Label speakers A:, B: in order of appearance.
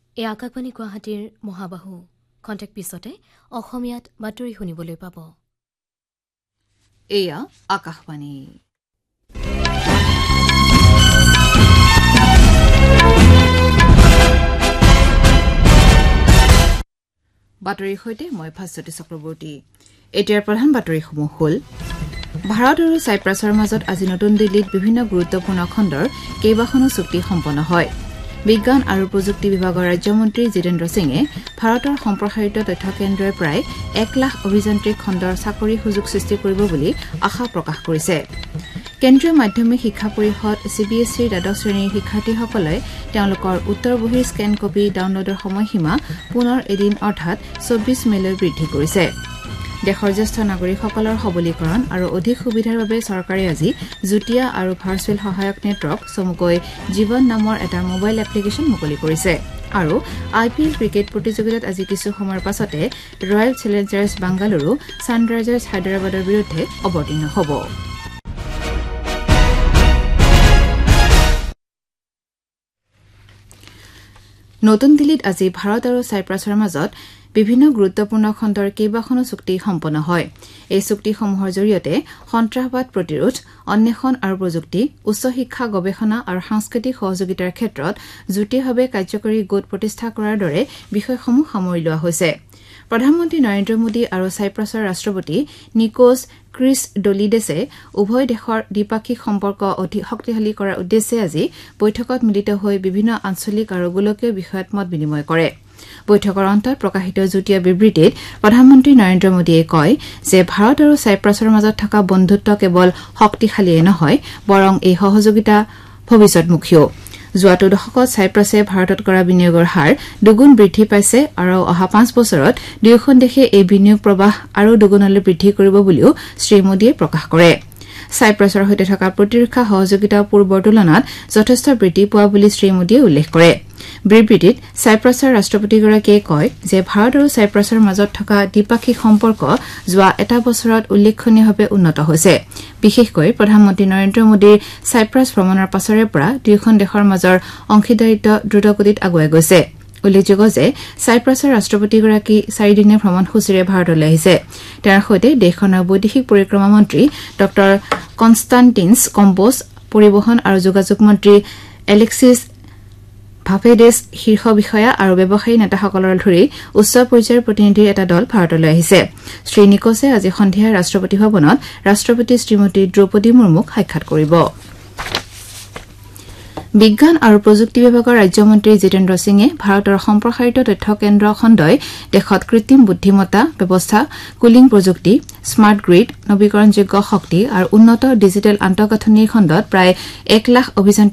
A: এই আকাশবাণী গুৱাহাটীৰ মহাবাহু খন্তেক পিছতে অসমীয়াত বাতৰি শুনিবলৈ পাব।
B: এয়া আকাশবাণী। বাতৰিৰ সৈতে মই ভাস্বতী চক্ৰৱৰ্তী। এতিয়াৰ প্ৰধান বাতৰিসমূহ হ'ল ভাৰত আৰু ছাইপ্ৰাছৰ মাজত আজি নতুন দিল্লীত বিভিন্ন গুৰুত্বপূৰ্ণ খণ্ডৰ কেইবাখনো চুক্তি সম্পন্ন হয়। বিজ্ঞান আৰু প্ৰযুক্তি বিভাগৰ ৰাজ্যমন্ত্ৰী জিতেন্দ্ৰ সিঙে ভাৰতৰ সম্প্ৰসাৰিত তথ্য কেন্দ্ৰই প্ৰায় 1 লাখ অভিযান্ত্ৰিক খণ্ডৰ চাকৰি সুযোগ সৃষ্টি কৰিব বুলি আশা প্ৰকাশ কৰিছে। কেন্দ্ৰীয় মাধ্যমিক শিক্ষা পৰিষদ CBSEৰ দ্বাদশ শ্ৰেণীৰ শিক্ষাৰ্থীসকলে তেওঁলোকৰ উত্তৰ বহীৰ স্কেন কপি ডাউনলোডৰ সময়সীমা পুনৰ এদিন অৰ্থাৎ 24 মেলৈ বৃদ্ধি কৰিছে। দেশৰ জ্যেষ্ঠ নাগৰিকসকলৰ সবলীকৰণ আৰু অধিক সুবিধাৰ বাবে চৰকাৰে আজি যুটীয়া আৰু ভাৰ্চুৱেল সহায়ক নেটৱৰ্ক চমুকৈ জীৱন নামৰ এটা মোবাইল এপ্লিকেশ্যন মুকলি কৰিছে। আৰু IPL ক্ৰিকেট প্ৰতিযোগিতাত আজি কিছু সময়ৰ পাছতে ৰয়েল চেলেঞ্জাৰ্ছ বাংগালুৰু ছানৰাইজাৰ্ছ হায়দৰাবাদৰ বিৰুদ্ধে অৱতীৰ্ণ হ'ব। নতুন দিল্লীত আজি ভাৰত আৰু ছাইপ্ৰাছৰ মাজত বিভিন্ন গুৰুত্বপূৰ্ণ খণ্ডৰ কেইবাখনো চুক্তি সম্পন্ন হয়। এই চুক্তিসমূহৰ জৰিয়তে সন্ত্ৰাসবাদ প্ৰতিৰোধ, অন্বেষণ আৰু প্ৰযুক্তি, উচ্চ শিক্ষা গৱেষণা আৰু সাংস্কৃতিক সহযোগিতাৰ ক্ষেত্ৰত যুটীয়াভাৱে কাৰ্যকৰী গোট প্ৰতিষ্ঠা কৰাৰ দৰে বিষয়সমূহ সামৰি লোৱা হৈছে। প্ৰধানমন্ত্ৰী নৰেন্দ্ৰ মোদী আৰু ছাইপ্ৰাছৰ ৰাষ্ট্ৰপতি নিকোছ ক্ৰিছডলিডেছে উভয় দেশৰ দ্বিপাক্ষিক সম্পৰ্ক অধিক শক্তিশালী কৰাৰ উদ্দেশ্যে আজি বৈঠকত মিলিত হৈ বিভিন্ন আঞ্চলিক আৰু গোলকীয় বিষয়ত মত বিনিময় কৰে। বৈঠকৰ অন্তত প্ৰকাশিত যুটীয়া বিবৃতিত প্ৰধানমন্ত্ৰী নৰেন্দ্ৰ মোদীয়ে কয় যে ভাৰত আৰু ছাইপ্ৰাছৰ মাজত থকা বন্ধুত্ব কেৱল শক্তিশালীয়ে নহয়, বৰং এই সহযোগিতা ভৱিষ্যতমুখীও। যোৱা 2 দশকত ছাইপ্ৰাছে ভাৰতত কৰা বিনিয়োগৰ হাৰ দুগুণ বৃদ্ধি পাইছে আৰু অহা 5 বছৰত দুয়োখন দেশে এই বিনিয়োগ প্ৰৱাহ আৰু দুগুণলৈ বৃদ্ধি কৰিব বুলিও শ্ৰীমোদীয়ে প্ৰকাশ কৰে। ছাইপ্ৰাছৰ সৈতে থকা প্ৰতিৰক্ষা সহযোগিতা পূৰ্বৰ তুলনাত যথেষ্ট বৃদ্ধি পোৱা বুলি শ্ৰীমোদীয়ে উল্লেখ কৰে। বিবৃতিত ছাইপ্ৰাছৰ ৰাষ্ট্ৰপতিগৰাকীয়ে কয় যে ভাৰত আৰু ছাইপ্ৰাছৰ মাজত থকা দ্বিপাক্ষিক সম্পৰ্ক যোৱা এটা বছৰত উল্লেখনীয়ভাৱে উন্নত হৈছে। বিশেষকৈ প্ৰধানমন্ত্ৰী নৰেন্দ্ৰ মোদীৰ ছাইপ্ৰাছ ভ্ৰমণৰ পাছৰে পৰা দুয়োখন দেশৰ মাজৰ অংশীদাৰিত্ব দ্ৰুতগতিত আগুৱাই গৈছে। উল্লেখযোগ্য যে ছাইপ্ৰাছৰ ৰাষ্ট্ৰপতিগৰাকী 4 দিনীয়া ভ্ৰমণসূচীৰে ভাৰতলৈ আহিছে। তেওঁৰ সৈতে দেশখনৰ বৈদেশিক পৰিক্ৰমা মন্ত্ৰী ড কনষ্টাণ্টিনছ কম্পোজ, পৰিবহণ আৰু যোগাযোগ মন্ত্ৰী এলেক্সিছ ভাফেডেছ, শীৰ্ষ বিষয়া আৰু ব্যৱসায়ী নেতাসকলৰ ধৰি উচ্চ পৰ্যায়ৰ প্ৰতিনিধিৰ এটা দল ভাৰতলৈ আহিছে। শ্ৰী নিকোছে আজি সন্ধিয়া ৰাষ্ট্ৰপতি ভৱনত ৰাষ্ট্ৰপতি শ্ৰীমতী দ্ৰৌপদী মুৰ্মুক সাক্ষাৎ কৰিব। বিজ্ঞান আৰু প্ৰযুক্তি বিভাগৰ ৰাজ্যমন্ত্ৰী জিতেন্দ্ৰ সিঙে ভাৰতৰ সম্প্ৰসাৰিত তথ্য কেন্দ্ৰ খণ্ডই দেশত কৃত্ৰিম বুদ্ধিমত্তা ব্যৱস্থা, কুলিং প্ৰযুক্তি, স্মাৰ্ট গ্ৰীড, নৱীকৰণযোগ্য শক্তি আৰু উন্নত ডিজিটেল আন্তঃগাঁথনিৰ খণ্ডত প্ৰায় 1 লাখ অভিযান্ত্ৰিক